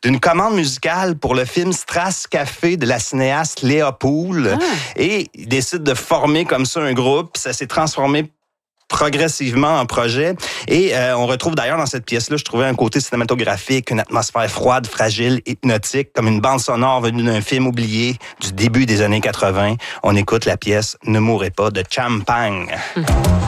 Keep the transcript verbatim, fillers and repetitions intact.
d'une commande musicale pour le film Strass Café de la cinéaste Léa Poul. Ah. Et il décide de former comme ça un groupe. Puis ça s'est transformé progressivement en projet. Et euh, on retrouve d'ailleurs dans cette pièce-là, je trouvais un côté cinématographique, une atmosphère froide, fragile, hypnotique, comme une bande sonore venue d'un film oublié du début des années quatre-vingts. On écoute la pièce « Ne mourrez pas » de Cham Pang. Mmh.